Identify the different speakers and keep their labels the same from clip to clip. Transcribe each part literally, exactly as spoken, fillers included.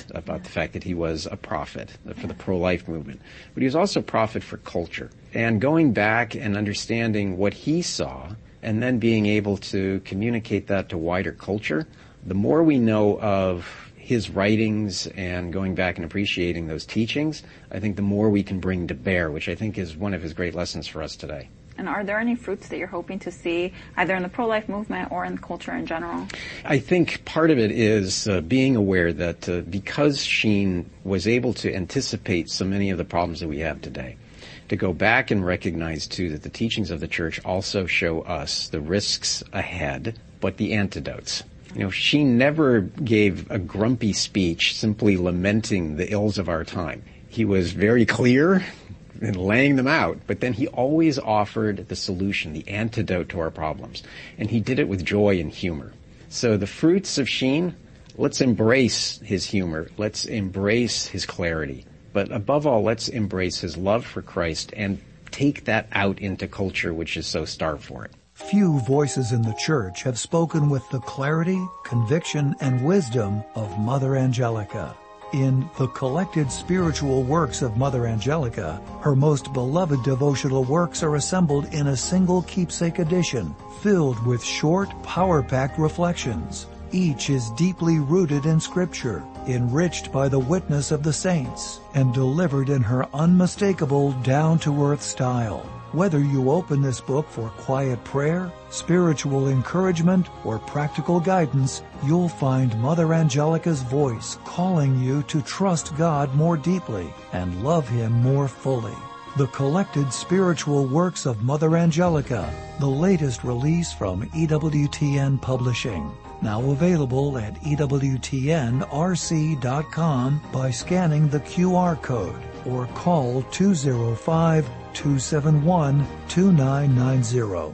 Speaker 1: about the fact that he was a prophet for the pro-life movement. But he was also a prophet for culture. And going back and understanding what he saw and then being able to communicate that to wider culture, the more we know of his writings and going back and appreciating those teachings, I think the more we can bring to bear, which I think is one of his great lessons for us today.
Speaker 2: And are there any fruits that you're hoping to see either in the pro-life movement or in culture in general?
Speaker 1: I think part of it is uh, being aware that uh, because Sheen was able to anticipate so many of the problems that we have today, to go back and recognize, too, that the teachings of the church also show us the risks ahead, but the antidotes. You know, she never gave a grumpy speech simply lamenting the ills of our time. He was very clear in laying them out, but then he always offered the solution, the antidote to our problems. And he did it with joy and humor. So the fruits of Sheen, let's embrace his humor. Let's embrace his clarity. But above all, let's embrace his love for Christ and take that out into culture, which is so starved for it.
Speaker 3: Few voices in the church have spoken with the clarity, conviction, and wisdom of Mother Angelica. In The Collected Spiritual Works of Mother Angelica, her most beloved devotional works are assembled in a single keepsake edition, filled with short, power-packed reflections. Each is deeply rooted in Scripture, enriched by the witness of the saints, and delivered in her unmistakable, down-to-earth style. Whether you open this book for quiet prayer, spiritual encouragement, or practical guidance, you'll find Mother Angelica's voice calling you to trust God more deeply and love Him more fully. The Collected Spiritual Works of Mother Angelica, the latest release from E W T N Publishing. Now available at E W T N R C dot com by scanning the Q R code or call two oh five, two seven one, two nine nine zero.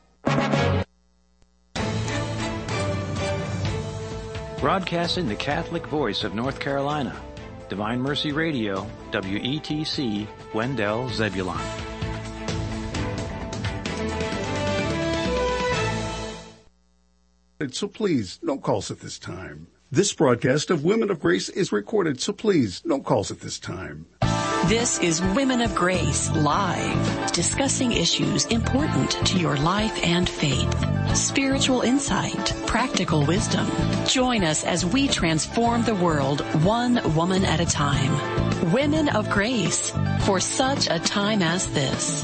Speaker 4: Broadcasting the Catholic voice of North Carolina, Divine Mercy Radio, W E T C, Wendell, Zebulon.
Speaker 5: So please, no calls at this time. This broadcast of Women of Grace is recorded, so please, no calls at this time.
Speaker 6: This is Women of Grace Live, discussing issues important to your life and faith. Spiritual insight, practical wisdom. Join us as we transform the world one woman at a time. Women of Grace, for such a time as this.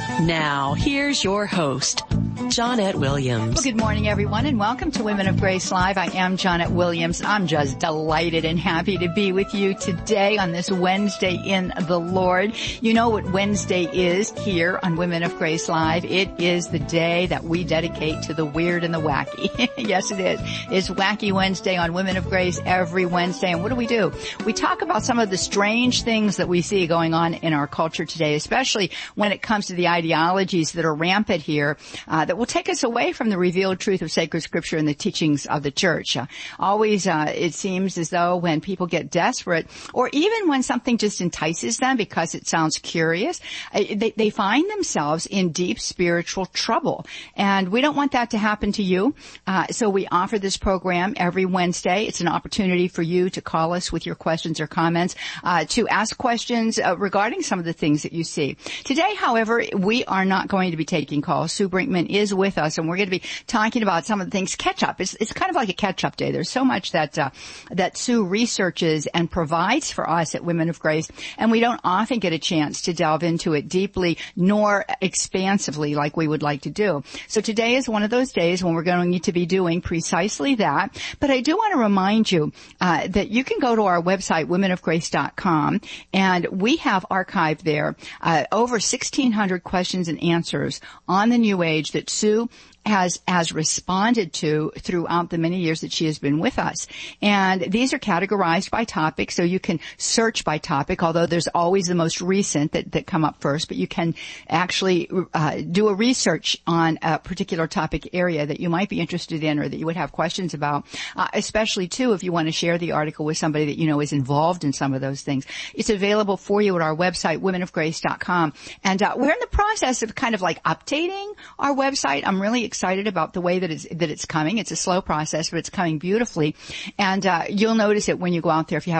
Speaker 6: Now, here's your host, Johnette Williams.
Speaker 7: Well, good morning, everyone, and welcome to Women of Grace Live. I am Johnette Williams. I'm just delighted and happy to be with you today on this Wednesday in the Lord. You know what Wednesday is here on Women of Grace Live. It is the day that we dedicate to the weird and the wacky. Yes, it is. It's Wacky Wednesday on Women of Grace every Wednesday. And what do we do? We talk about some of the strange things that we see going on in our culture today, especially when it comes to the ideologies that are rampant here, uh, that will take us away from the revealed truth of sacred scripture and the teachings of the church. Uh, always, uh, it seems as though when people get desperate, or even when something just entices them because it sounds curious, uh, they, they find themselves in deep spiritual trouble. And we don't want that to happen to you. Uh, so we offer this program every Wednesday. It's an opportunity for you to call us with your questions or comments, uh, to ask questions uh, regarding some of the things that you see. Today, however, we are not going to be taking calls. Sue Brinkman is with us, and we're going to be talking about some of the things. Catch-up. It's, it's kind of like a catch-up day. There's so much that uh, that Sue researches and provides for us at Women of Grace, and we don't often get a chance to delve into it deeply nor expansively like we would like to do. So today is one of those days when we're going to be doing precisely that. But I do want to remind you uh, that you can go to our website, women of grace dot com, and we have archived there uh, over sixteen hundred questions and answers on the New Age that Sue has has responded to throughout the many years that she has been with us. And these are categorized by topic, so you can search by topic, although there's always the most recent that, that come up first, but you can actually uh, do a research on a particular topic area that you might be interested in or that you would have questions about, uh, especially, too, if you want to share the article with somebody that you know is involved in some of those things. It's available for you at our website, women of grace dot com. And uh, we're in the process of kind of like updating our website. I'm really excited about the way that it's, that it's coming. It's a slow process, but it's coming beautifully. And uh, you'll notice it when you go out there if you have